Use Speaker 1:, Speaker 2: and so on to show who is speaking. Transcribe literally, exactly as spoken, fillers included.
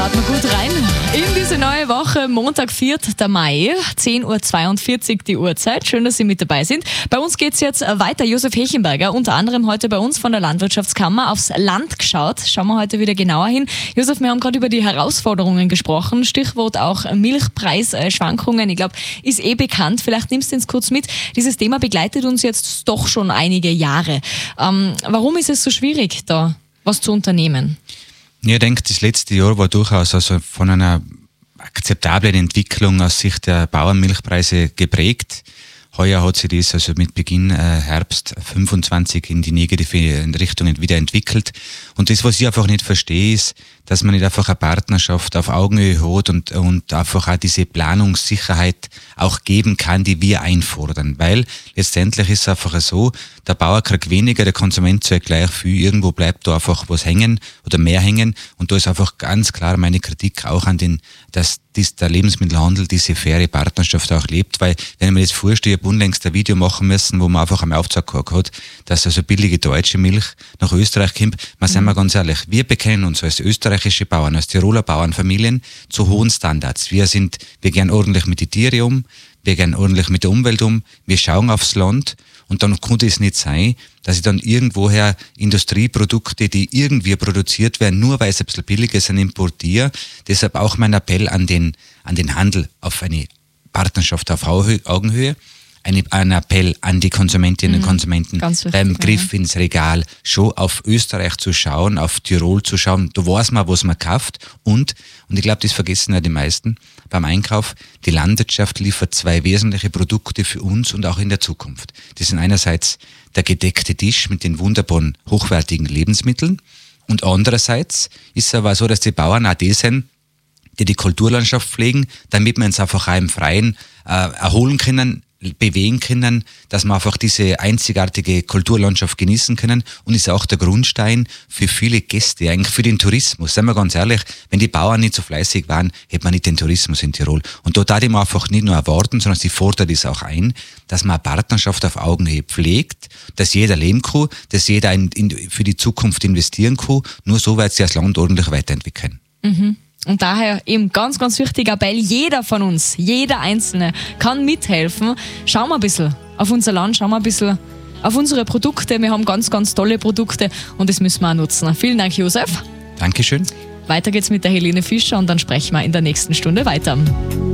Speaker 1: starten wir gut rein in diese neue Woche. Montag, vierter Mai, zehn Uhr zweiundvierzig die Uhrzeit. Schön, dass Sie mit dabei sind. Bei uns geht es jetzt weiter. Josef Hechenberger, unter anderem heute bei uns von der Landwirtschaftskammer, aufs Land geschaut. Schauen wir heute wieder genauer hin. Josef, wir haben gerade über die Herausforderungen gesprochen. Stichwort auch Milchpreisschwankungen. Ich glaube, ist eh bekannt. Vielleicht nimmst du uns kurz mit. Dieses Thema begleitet uns jetzt doch schon einige Jahre. Ähm, warum ist es so schwierig, da was zu unternehmen?
Speaker 2: Ich denke, das letzte Jahr war durchaus also von einer akzeptablen Entwicklung aus Sicht der Bauernmilchpreise geprägt. Heuer hat sich das also mit Beginn äh, Herbst fünfundzwanzig in die negative Richtung wieder entwickelt. Und das, was ich einfach nicht verstehe, ist, dass man nicht einfach eine Partnerschaft auf Augenhöhe hat und, und einfach auch diese Planungssicherheit auch geben kann, die wir einfordern. Weil letztendlich ist es einfach so, der Bauer kriegt weniger, der Konsument zahlt gleich viel. Irgendwo bleibt da einfach was hängen oder mehr hängen. Und da ist einfach ganz klar meine Kritik auch an den, dass dies, der Lebensmittelhandel diese faire Partnerschaft auch lebt. Weil, wenn ich mir jetzt vorstelle, ich habe unlängst ein Video machen müssen, wo man einfach einmal aufgezeigt hat, dass also billige deutsche Milch nach Österreich kommt. Man mhm. sind wir ganz ehrlich, wir bekennen uns als österreichische Bauern, als Tiroler Bauernfamilien zu hohen Standards. Wir sind, wir gehen ordentlich mit den Tieren um, wir gehen ordentlich mit der Umwelt um, wir schauen aufs Land. Und dann konnte es nicht sein, dass ich dann irgendwoher Industrieprodukte, die irgendwie produziert werden, nur weil sie ein bisschen billiger sind, importiere. Deshalb auch mein Appell an den, an den Handel auf eine Partnerschaft auf Augenhöhe. Ein, ein Appell an die Konsumentinnen und Konsumenten wichtig, beim Griff ja. ins Regal schon auf Österreich zu schauen, auf Tirol zu schauen. Da weiß man, was man kauft. Und, und ich glaube, das vergessen ja die meisten beim Einkauf, die Landwirtschaft liefert zwei wesentliche Produkte für uns und auch in der Zukunft. Das sind einerseits der gedeckte Tisch mit den wunderbaren, hochwertigen Lebensmitteln. Und andererseits ist es aber so, dass die Bauern auch die sind, die die Kulturlandschaft pflegen, damit wir uns einfach auch im Freien äh, erholen können, bewegen können, dass wir einfach diese einzigartige Kulturlandschaft genießen können und ist auch der Grundstein für viele Gäste, eigentlich für den Tourismus. Seien wir ganz ehrlich, wenn die Bauern nicht so fleißig waren, hätte man nicht den Tourismus in Tirol. Und da darf ich mir einfach nicht nur erwarten, sondern sie fordert es auch ein, dass man eine Partnerschaft auf Augenhöhe pflegt, dass jeder leben kann, dass jeder in, in, für die Zukunft investieren kann. Nur so wird sich das Land ordentlich weiterentwickeln.
Speaker 1: Mhm. Und daher eben ganz, ganz wichtiger Appell, jeder von uns, jeder Einzelne kann mithelfen. Schauen wir ein bisschen auf unser Land, schauen wir ein bisschen auf unsere Produkte. Wir haben ganz, ganz tolle Produkte und das müssen wir auch nutzen. Vielen Dank, Josef.
Speaker 2: Dankeschön.
Speaker 1: Weiter geht's mit der Helene Fischer und dann sprechen wir in der nächsten Stunde weiter.